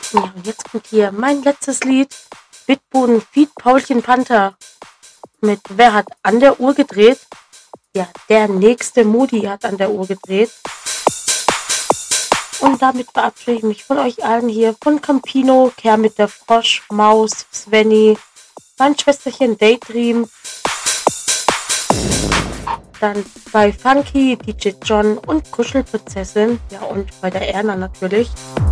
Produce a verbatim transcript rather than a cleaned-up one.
Ja, und jetzt kommt hier mein letztes Lied. Bitboden feat. Paulchen Panther mit Wer hat an der Uhr gedreht? Ja, der nächste Moody hat an der Uhr gedreht. Und damit verabschiede ich mich von euch allen hier, von Campino, Kermit der Frosch, Maus, Svenny, mein Schwesterchen Daydream, dann bei Funky, D J John und Kuschelprinzessin, ja und bei der Erna natürlich.